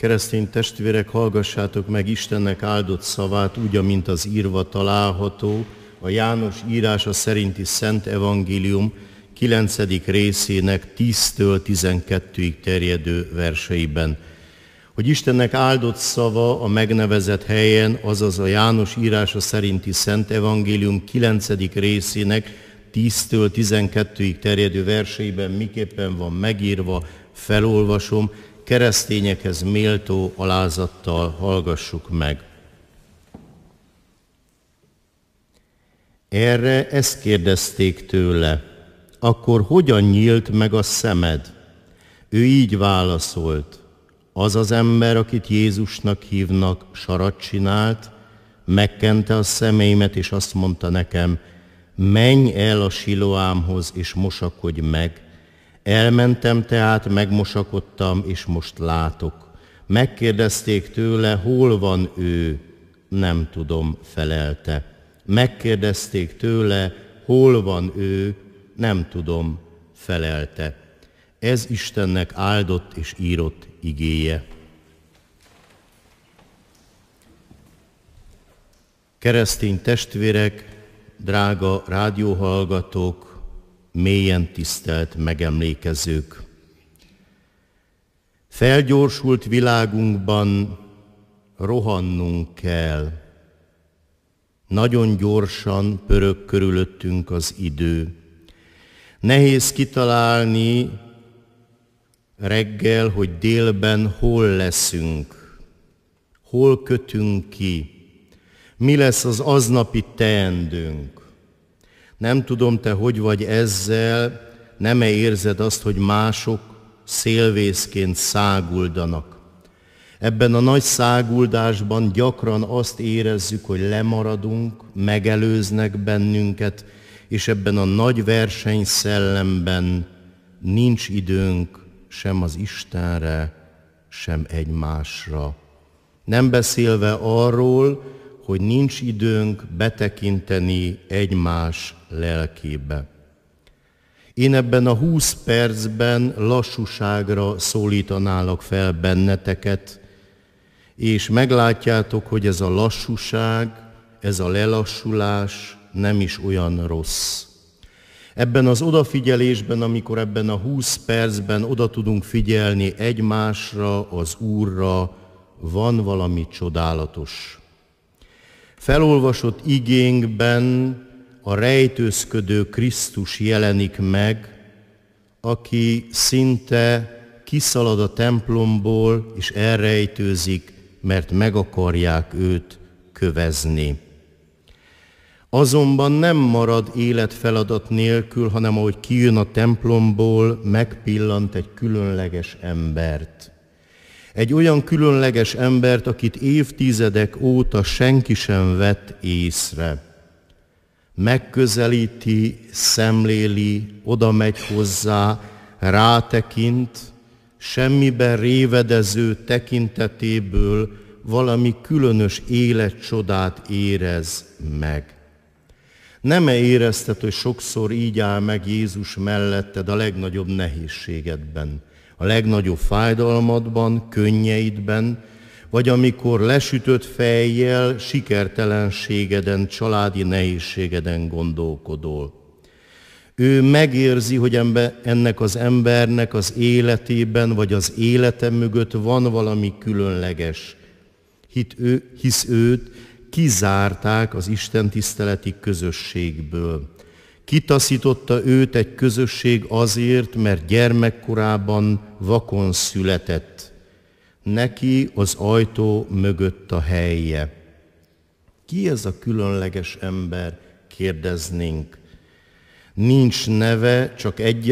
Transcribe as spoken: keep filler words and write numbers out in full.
Keresztény testvérek, hallgassátok meg Istennek áldott szavát, úgy, amint az írva található, a János írása szerinti Szent Evangélium kilencedik részének tíztől tizenkettőig terjedő verseiben. Hogy Istennek áldott szava a megnevezett helyen, azaz a János írása szerinti Szent Evangélium kilencedik részének tíztől tizenkettőig terjedő verseiben miképpen van megírva, felolvasom, keresztényekhez méltó alázattal hallgassuk meg. Erre ezt kérdezték tőle, akkor hogyan nyílt meg a szemed? Ő így válaszolt, az az ember, akit Jézusnak hívnak, sarat csinált, megkente a szemeimet, és azt mondta nekem, menj el a Siloámhoz, és mosakodj meg. Elmentem tehát, megmosakodtam, és most látok. Megkérdezték tőle, hol van ő? Nem tudom, felelte. Megkérdezték tőle, hol van ő? Nem tudom, felelte. Ez Istennek áldott és írott igéje. Keresztény testvérek, drága rádióhallgatók, mélyen tisztelt megemlékezők! Felgyorsult világunkban rohannunk kell. Nagyon gyorsan pörög körülöttünk az idő. Nehéz kitalálni reggel, hogy délben hol leszünk, hol kötünk ki, mi lesz az aznapi teendőnk. Nem tudom, te hogy vagy ezzel, nem-e érzed azt, hogy mások szélvészként száguldanak. Ebben a nagy száguldásban gyakran azt érezzük, hogy lemaradunk, megelőznek bennünket, és ebben a nagy versenyszellemben nincs időnk sem az Istenre, sem egymásra. Nem beszélve arról, hogy nincs időnk betekinteni egymás lelkébe. Én ebben a húsz percben lassúságra szólítanálak fel benneteket, és meglátjátok, hogy ez a lassúság, ez a lelassulás nem is olyan rossz. Ebben az odafigyelésben, amikor ebben a húsz percben oda tudunk figyelni egymásra, az Úrra, van valami csodálatos. Felolvasott igénkben a rejtőzködő Krisztus jelenik meg, aki szinte kiszalad a templomból és elrejtőzik, mert meg akarják őt kövezni. Azonban nem marad életfeladat nélkül, hanem ahogy kijön a templomból, megpillant egy különleges embert. Egy olyan különleges embert, akit évtizedek óta senki sem vett észre. Megközelíti, szemléli, oda megy hozzá, rátekint, semmiben révedező tekintetéből valami különös életcsodát érez meg. Nem-e érezted, hogy sokszor így áll meg Jézus melletted a legnagyobb nehézségedben, a legnagyobb fájdalmadban, könnyeidben, vagy amikor lesütött fejjel, sikertelenségeden, családi nehézségeden gondolkodol. Ő megérzi, hogy ennek az embernek az életében, vagy az élete mögött van valami különleges. Hit ő, hisz őt kizárták az istentiszteleti közösségből. Kitaszította őt egy közösség azért, mert gyermekkorában vakon született. Neki az ajtó mögött a helye. Ki ez a különleges ember, kérdeznénk. Nincs neve, csak egy